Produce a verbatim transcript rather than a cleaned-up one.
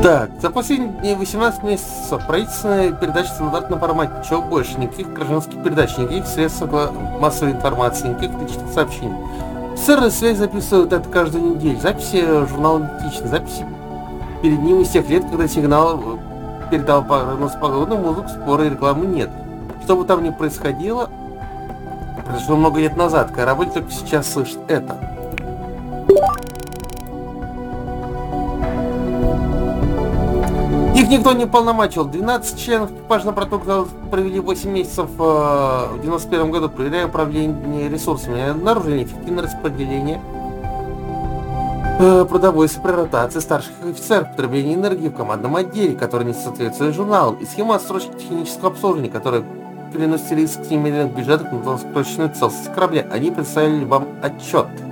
Так, за последние восемнадцать месяцев правительственная передача в стандартном формате. Чего больше? Никаких гражданских передач, никаких средств массовой информации, никаких личных сообщений. Офицеры связи записывают это каждую неделю. Записи журнала идентичны. Записи перед ним из тех лет, когда сигнал передал прогноз погоды, музыку, споры и рекламы нет. Что бы там ни происходило, произошло много лет назад. Корабль только сейчас слышит это. Их никто не полномочил. двенадцать членов экипажного протокола провели восемь месяцев э, в девяносто первом году, проверяя управление ресурсами, обнаружили неэффективное распределение э, продовольствия при ротации старших офицеров, потребление энергии в командном отделе, который не соответствует журналу, и схема отсрочки технического обслуживания, которая переносит риск немедленных бюджетов на долгосрочную целостность корабля. Они представили вам отчет.